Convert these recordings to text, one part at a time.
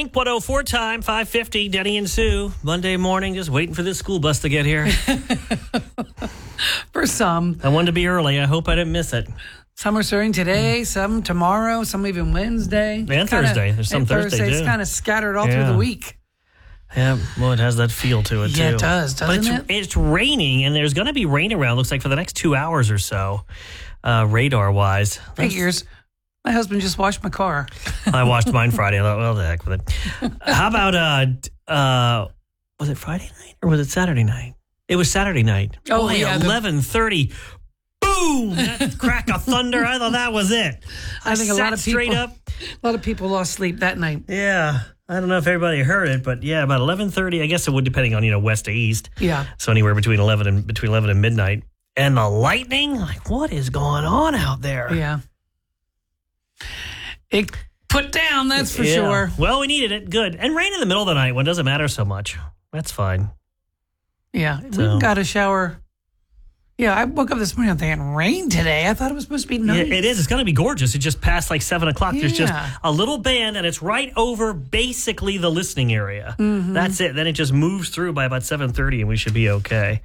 Wink 104 time, 5:50, Denny and Sue. Monday morning, just waiting for this school bus to get here. For some. I wanted to be early. I hope I didn't miss it. Some are starting today, some tomorrow, some even Wednesday. And Thursday. There's some Thursday, too. It's kind of scattered all through the week. Yeah, well, it has that feel to it, too. Yeah, it does, doesn't it? It's raining, and there's going to be rain around, looks like, for the next 2 hours or so, radar-wise. Figures. My husband just washed my car. I washed mine Friday. I thought, well, the heck with it. How about, was it Friday night or was it Saturday night? It was Saturday night. Oh, yeah. 11:30. Boom! That crack of thunder. I thought that was it. I think a lot of people lost sleep that night. Yeah. I don't know if everybody heard it, but yeah, about 11:30. I guess it would, depending on, west to east. Yeah. So anywhere between 11 and midnight. And the lightning, like, what is going on out there? Yeah. It put down, that's for sure. Well, we needed it. Good. And rain in the middle of the night when it doesn't matter so much. That's fine. Yeah. We got a shower. Yeah, I woke up this morning thinking rain today. I thought it was supposed to be nice. Yeah, it is. It's going to be gorgeous. It just passed like 7 o'clock. Yeah. There's just a little band, and it's right over basically the listening area. Mm-hmm. That's it. Then it just moves through by about 7:30, and we should be okay.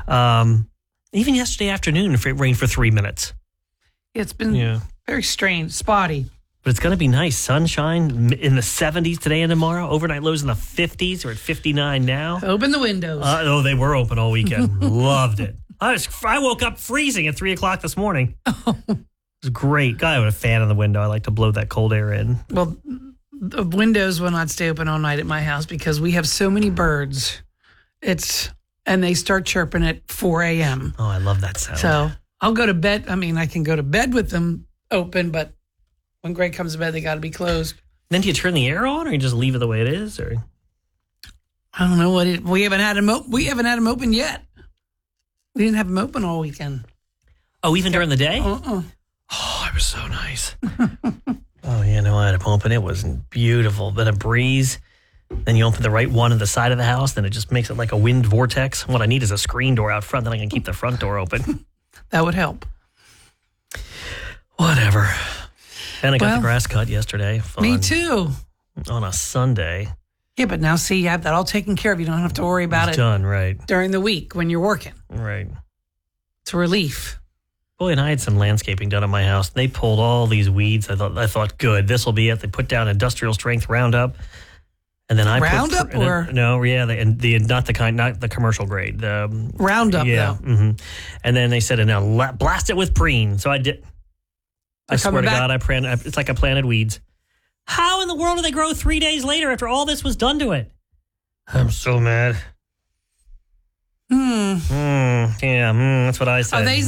Even yesterday afternoon, it rained for 3 minutes. It's been very strange, spotty. But it's going to be nice. Sunshine in the 70s today and tomorrow. Overnight lows in the 50s. We're at 59 now. Open the windows. They were open all weekend. Loved it. I woke up freezing at 3 o'clock this morning. Oh. It was great. God, I have a fan in the window. I like to blow that cold air in. Well, the windows will not stay open all night at my house because we have so many birds. And they start chirping at 4 a.m. Oh, I love that sound. So I'll go to bed. I mean, I can go to bed with them open, but when Greg comes to bed, they got to be closed. Then do you turn the air on, or you just leave it the way it is, or? I don't know we haven't had him. We haven't had him open yet. We didn't have him open all weekend. Oh, even during the day? Oh, it was so nice. Oh, I had him open. It was beautiful. Then a breeze. Then you open the right one on the side of the house. Then it just makes it like a wind vortex. What I need is a screen door out front. Then I can keep the front door open. That would help. Whatever. And I got the grass cut yesterday. Fun. Me too. On a Sunday. Yeah, but now see, you have that all taken care of. You don't have to worry about it. Done, right. During the week when you're working. Right. It's a relief. Boy, and I had some landscaping done at my house. They pulled all these weeds. I thought, good, this will be it. They put down industrial strength Roundup. And then Roundup not the commercial grade. The Roundup, though. Mm-hmm. And then they said, and now blast it with preen. So I did. I swear to God, it's like I planted weeds. How in the world do they grow 3 days later after all this was done to it? I'm so mad. That's what I said. Are they